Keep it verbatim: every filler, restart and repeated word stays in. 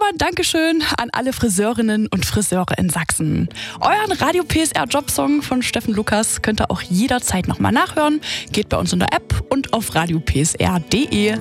mal ein Dankeschön an alle Friseurinnen und Friseure in Sachsen. Euren Radio P S R Jobsong von Steffen Lukas könnt ihr auch jederzeit nochmal nachhören. Geht bei uns in der App und auf radio p s r punkt d e.